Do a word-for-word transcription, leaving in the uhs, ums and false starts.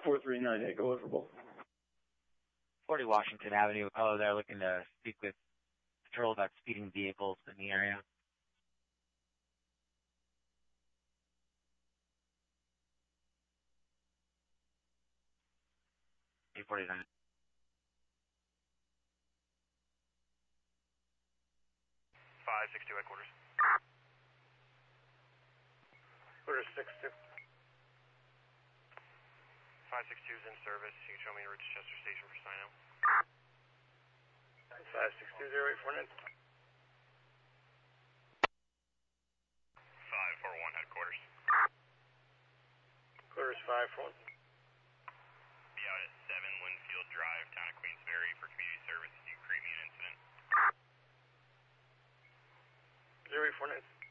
four three nine, Echo Overbold. forty Washington Avenue. Oh, they're looking to speak with patrol about speeding vehicles in the area. eight forty-nine. five six two headquarters. Quarter six two. five six two is in service. You can show me the route to Chester Station for sign out. five six two zero eight four nine. five four one headquarters. Quarters five four one. Be out at seven Linfield Drive, town of Queensberry for community service if you create me an incident. zero eight four nine.